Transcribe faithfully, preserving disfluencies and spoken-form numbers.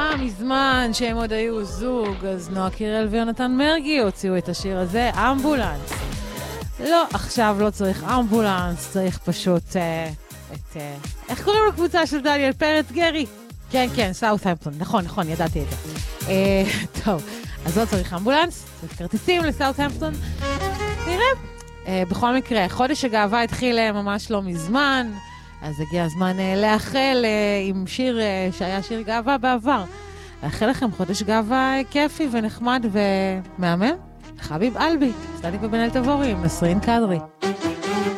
פעם מזמן שהם עוד היו זוג, אז נועה קירל ויונתן מרגי הוציאו את השיר הזה, אמבולנס. לא, עכשיו לא צריך אמבולנס, צריך פשוט אה, את... אה, איך קוראים לקבוצה של דניאל פרץ? גרי? כן, כן, סאות'המפטון, נכון, נכון, ידעתי את זה. אה, טוב, אז לא צריך אמבולנס, צריך כרטיסים לסאות'המפטון. נראה. אה, בכל מקרה, חודש הגאווה התחיל ממש לא מזמן, אז הגיע הזמן לאחל עם שיר שהיה שיר גאווה בעבר. לאחל לכם חודש גאווה כיפי ונחמד ומהמם. חביב אלבי, סטדי ובן אל תבורי עם נסרין קדרי.